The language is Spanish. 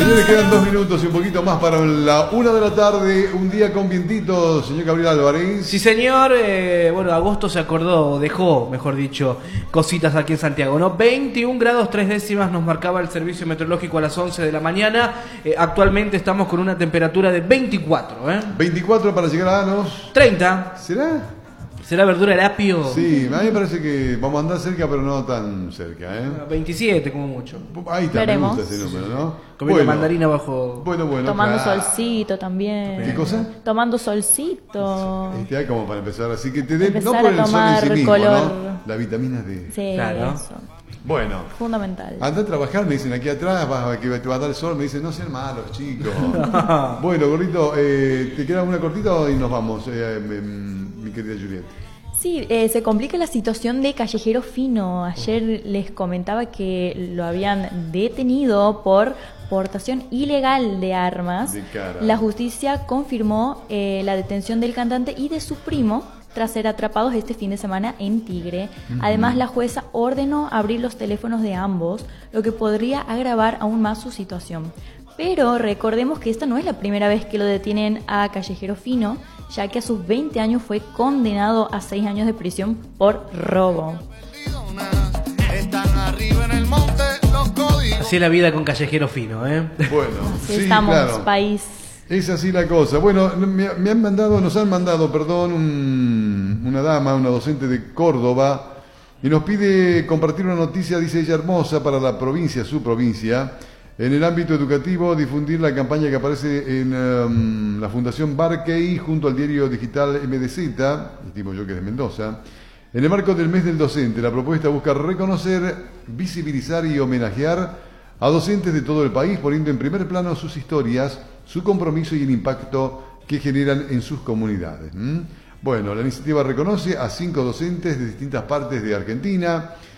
Señores, quedan 2 minutos y un poquito más para la 1 de la tarde, un día con vientito, señor Gabriel Álvarez. Sí, señor. Bueno, agosto se acordó, dejó, mejor dicho, cositas aquí en Santiago, ¿no? 21 grados 3 décimas nos marcaba el servicio meteorológico a las 11 de la mañana. Actualmente estamos con una temperatura de 24, 24 para llegar a Anos. 30. ¿Será? ¿Será verdura el apio? Sí, a mí me parece que vamos a andar cerca, pero no tan cerca, 27 como mucho. Ahí está, veremos. me gusta ese número, ¿no? Comiendo mandarina bajo. Bueno. Tomando claro. solcito también. ¿Qué cosa? Tomando solcito. Hay como para empezar, así que te dé, no Empezar por a el sol en tomar sí mismo, color. ¿no? La vitamina D. Sí, Claro. eso. Bueno. Fundamental. Anda a trabajar, me dicen aquí atrás, que te va a dar el sol, me dicen, no sean malos, chicos. Bueno, gordito, ¿te queda una cortita y nos vamos, mi querida Juliet? Sí, se complica la situación de Callejero Fino. Ayer les comentaba que lo habían detenido por portación ilegal de armas. De cara. La justicia confirmó la detención del cantante y de su primo tras ser atrapados este fin de semana en Tigre. Además, la jueza ordenó abrir los teléfonos de ambos, lo que podría agravar aún más su situación. Pero recordemos que esta no es la primera vez que lo detienen a Callejero Fino, ya que a sus 20 años fue condenado a 6 años de prisión por robo. Así es la vida con Callejero Fino, Bueno, Así sí, estamos, claro. país. Es así la cosa. Bueno, nos han mandado, una dama, una docente de Córdoba, y nos pide compartir una noticia, dice ella, hermosa para la provincia, su provincia. En el ámbito educativo, difundir la campaña que aparece en la Fundación Barkey junto al diario digital MDZ, estimo yo que es de Mendoza. En el marco del mes del docente, la propuesta busca reconocer, visibilizar y homenajear a docentes de todo el país, poniendo en primer plano sus historias, su compromiso y el impacto que generan en sus comunidades. Bueno, la iniciativa reconoce a 5 docentes de distintas partes de Argentina